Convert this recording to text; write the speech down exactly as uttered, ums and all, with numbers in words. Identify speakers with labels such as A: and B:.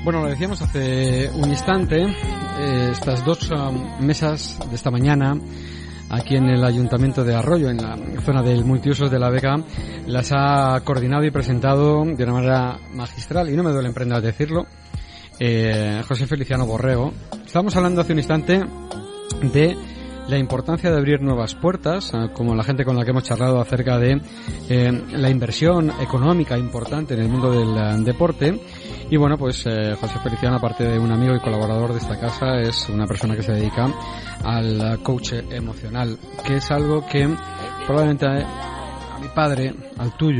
A: Bueno, lo decíamos hace un instante, eh, estas dos um, mesas de esta mañana aquí en el Ayuntamiento de Arroyo, en la zona del multiusos de La Vega, las ha coordinado y presentado de una manera magistral, y no me duele en prendas decirlo, eh, José Feliciano Borrego. Estábamos hablando hace un instante de la importancia de abrir nuevas puertas, como la gente con la que hemos charlado acerca de eh, la inversión económica importante en el mundo del uh, deporte. Y bueno, pues eh, José Feliciano, aparte de un amigo y colaborador de esta casa, es una persona que se dedica al coach emocional, que es algo que probablemente a mi padre, al tuyo,